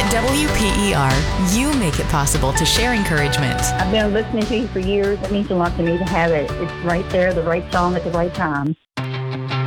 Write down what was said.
At WPER, you make it possible to share encouragement. I've been listening to you for years. It means a lot to me to have it. It's right there, the right song at the right time.